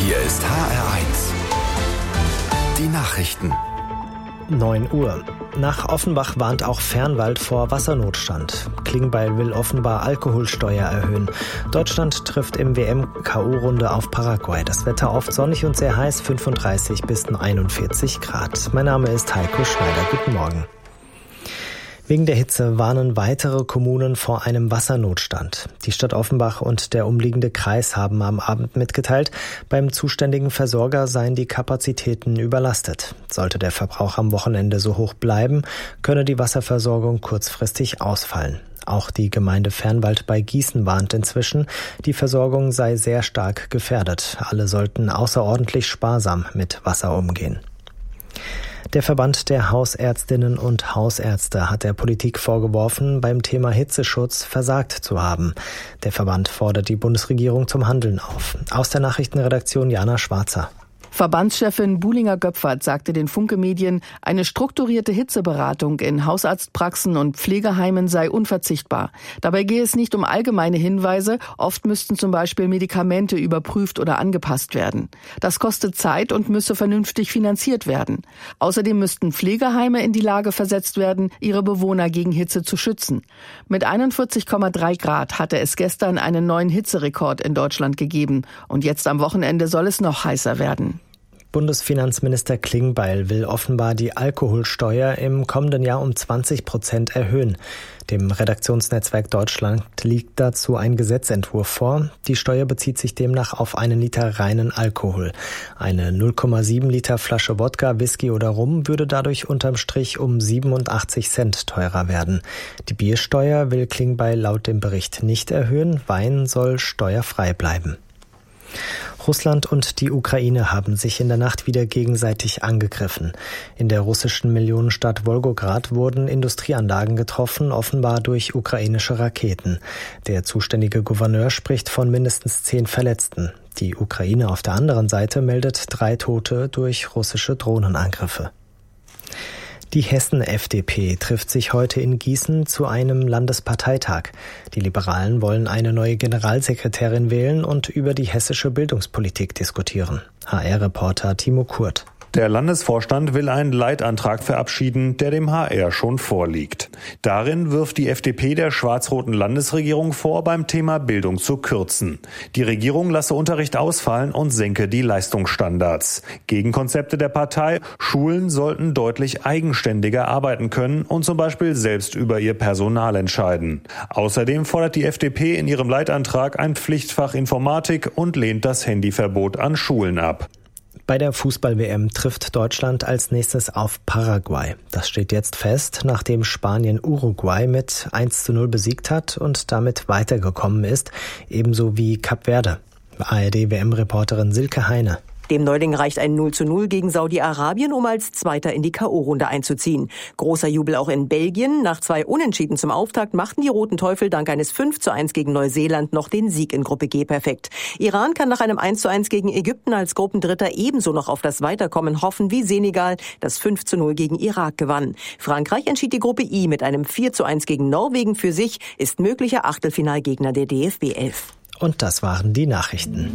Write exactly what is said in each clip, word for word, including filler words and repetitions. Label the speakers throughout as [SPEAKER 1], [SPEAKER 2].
[SPEAKER 1] Hier ist H R eins. Die Nachrichten.
[SPEAKER 2] neun Uhr. Nach Offenbach warnt auch Fernwald vor Wassernotstand. Klingbeil will offenbar Alkoholsteuer erhöhen. Deutschland trifft im W M-K O-Runde auf Paraguay. Das Wetter oft sonnig und sehr heiß, fünfunddreißig bis einundvierzig Grad. Mein Name ist Heiko Schneider. Guten Morgen. Wegen der Hitze warnen weitere Kommunen vor einem Wassernotstand. Die Stadt Offenbach und der umliegende Kreis haben am Abend mitgeteilt, beim zuständigen Versorger seien die Kapazitäten überlastet. Sollte der Verbrauch am Wochenende so hoch bleiben, könne die Wasserversorgung kurzfristig ausfallen. Auch die Gemeinde Fernwald bei Gießen warnt inzwischen, die Versorgung sei sehr stark gefährdet. Alle sollten außerordentlich sparsam mit Wasser umgehen. Der Verband der Hausärztinnen und Hausärzte hat der Politik vorgeworfen, beim Thema Hitzeschutz versagt zu haben. Der Verband fordert die Bundesregierung zum Handeln auf. Aus der Nachrichtenredaktion Jana Schwarzer.
[SPEAKER 3] Verbandschefin Buhlinger-Göpfert sagte den Funke-Medien, eine strukturierte Hitzeberatung in Hausarztpraxen und Pflegeheimen sei unverzichtbar. Dabei gehe es nicht um allgemeine Hinweise, oft müssten zum Beispiel Medikamente überprüft oder angepasst werden. Das kostet Zeit und müsse vernünftig finanziert werden. Außerdem müssten Pflegeheime in die Lage versetzt werden, ihre Bewohner gegen Hitze zu schützen. Mit einundvierzig Komma drei Grad hatte es gestern einen neuen Hitzerekord in Deutschland gegeben. Und jetzt am Wochenende soll es noch heißer werden.
[SPEAKER 2] Bundesfinanzminister Klingbeil will offenbar die Alkoholsteuer im kommenden Jahr um zwanzig Prozent erhöhen. Dem Redaktionsnetzwerk Deutschland liegt dazu ein Gesetzentwurf vor. Die Steuer bezieht sich demnach auf einen Liter reinen Alkohol. Eine null Komma sieben Liter Flasche Wodka, Whisky oder Rum würde dadurch unterm Strich um siebenundachtzig Cent teurer werden. Die Biersteuer will Klingbeil laut dem Bericht nicht erhöhen. Wein soll steuerfrei bleiben. Russland und die Ukraine haben sich in der Nacht wieder gegenseitig angegriffen. In der russischen Millionenstadt Wolgograd wurden Industrieanlagen getroffen, offenbar durch ukrainische Raketen. Der zuständige Gouverneur spricht von mindestens zehn Verletzten. Die Ukraine auf der anderen Seite meldet drei Tote durch russische Drohnenangriffe. Die Hessen-F D P trifft sich heute in Gießen zu einem Landesparteitag. Die Liberalen wollen eine neue Generalsekretärin wählen und über die hessische Bildungspolitik diskutieren. H R-Reporter Timo Kurt.
[SPEAKER 4] Der Landesvorstand will einen Leitantrag verabschieden, der dem H R schon vorliegt. Darin wirft die F D P der schwarz-roten Landesregierung vor, beim Thema Bildung zu kürzen. Die Regierung lasse Unterricht ausfallen und senke die Leistungsstandards. Gegenkonzepte der Partei: Schulen sollten deutlich eigenständiger arbeiten können und zum Beispiel selbst über ihr Personal entscheiden. Außerdem fordert die F D P in ihrem Leitantrag ein Pflichtfach Informatik und lehnt das Handyverbot an Schulen ab.
[SPEAKER 2] Bei der Fußball-W M trifft Deutschland als nächstes auf Paraguay. Das steht jetzt fest, nachdem Spanien Uruguay mit eins zu null besiegt hat und damit weitergekommen ist, ebenso wie Kap Verde. A R D-W M-Reporterin Silke Heine.
[SPEAKER 5] Dem Neuling reicht ein null zu null gegen Saudi-Arabien, um als Zweiter in die K O-Runde einzuziehen. Großer Jubel auch in Belgien. Nach zwei Unentschieden zum Auftakt machten die Roten Teufel dank eines fünf zu eins gegen Neuseeland noch den Sieg in Gruppe G perfekt. Iran kann nach einem eins zu eins gegen Ägypten als Gruppendritter ebenso noch auf das Weiterkommen hoffen wie Senegal, das fünf zu null gegen Irak gewann. Frankreich entschied die Gruppe I mit einem vier zu eins gegen Norwegen für sich, ist möglicher Achtelfinalgegner der D F B elf.
[SPEAKER 2] Und das waren die Nachrichten.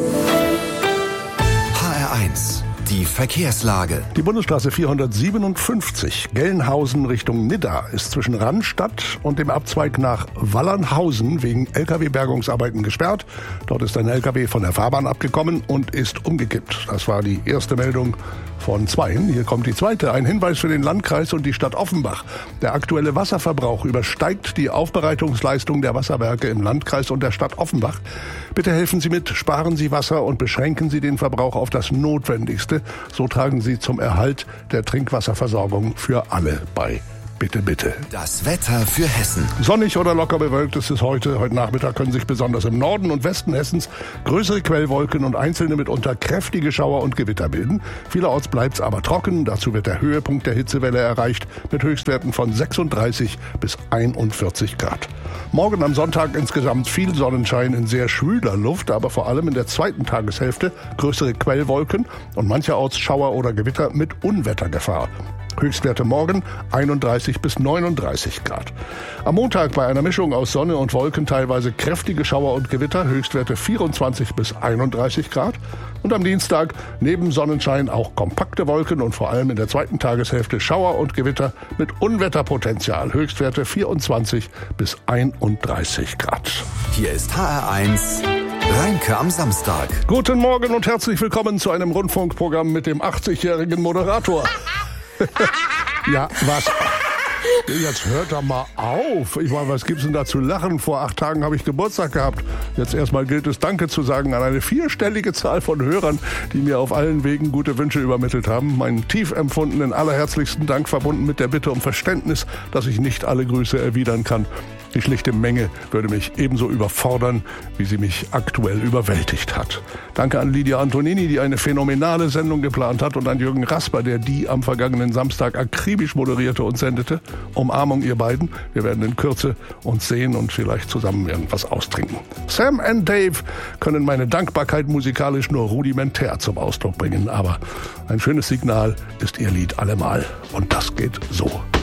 [SPEAKER 1] H R eins. Die Verkehrslage.
[SPEAKER 6] Die Bundesstraße vierhundertsiebenundfünfzig Gelnhausen Richtung Nidda ist zwischen Rannstadt und dem Abzweig nach Wallernhausen wegen L K W-Bergungsarbeiten gesperrt. Dort ist ein L K W von der Fahrbahn abgekommen und ist umgekippt. Das war die erste Meldung von zweien. Hier kommt die zweite. Ein Hinweis für den Landkreis und die Stadt Offenbach. Der aktuelle Wasserverbrauch übersteigt die Aufbereitungsleistung der Wasserwerke im Landkreis und der Stadt Offenbach. Bitte helfen Sie mit, sparen Sie Wasser und beschränken Sie den Verbrauch auf das Notwendigste. So tragen Sie zum Erhalt der Trinkwasserversorgung für alle bei. Bitte, bitte.
[SPEAKER 1] Das Wetter für Hessen.
[SPEAKER 6] Sonnig oder locker bewölkt ist es heute. Heute Nachmittag können sich besonders im Norden und Westen Hessens größere Quellwolken und einzelne mitunter kräftige Schauer und Gewitter bilden. Vielerorts bleibt es aber trocken. Dazu wird der Höhepunkt der Hitzewelle erreicht mit Höchstwerten von sechsunddreißig bis einundvierzig Grad. Morgen am Sonntag insgesamt viel Sonnenschein in sehr schwüler Luft, aber vor allem in der zweiten Tageshälfte größere Quellwolken und mancherorts Schauer oder Gewitter mit Unwettergefahr. Höchstwerte morgen einunddreißig bis neununddreißig Grad. Am Montag bei einer Mischung aus Sonne und Wolken teilweise kräftige Schauer und Gewitter, Höchstwerte vierundzwanzig bis einunddreißig Grad. Und am Dienstag neben Sonnenschein auch kompakte Wolken und vor allem in der zweiten Tageshälfte Schauer und Gewitter mit Unwetterpotenzial, Höchstwerte vierundzwanzig bis einunddreißig Grad.
[SPEAKER 1] Hier ist H R eins Rheinke am Samstag.
[SPEAKER 6] Guten Morgen und herzlich willkommen zu einem Rundfunkprogramm mit dem achtzigjährigen Moderator. Ja, was? Jetzt hört doch mal auf. Ich meine, was gibt's denn da zu lachen? Vor acht Tagen habe ich Geburtstag gehabt. Jetzt erstmal gilt es, Danke zu sagen an eine vierstellige Zahl von Hörern, die mir auf allen Wegen gute Wünsche übermittelt haben. Meinen tief empfundenen, allerherzlichsten Dank verbunden mit der Bitte um Verständnis, dass ich nicht alle Grüße erwidern kann. Die schlichte Menge würde mich ebenso überfordern, wie sie mich aktuell überwältigt hat. Danke an Lydia Antonini, die eine phänomenale Sendung geplant hat, und an Jürgen Rasper, der die am vergangenen Samstag akribisch moderierte und sendete. Umarmung, ihr beiden. Wir werden in Kürze uns sehen und vielleicht zusammen irgendwas austrinken. Sam und Dave können meine Dankbarkeit musikalisch nur rudimentär zum Ausdruck bringen, aber ein schönes Signal ist ihr Lied allemal. Und das geht so.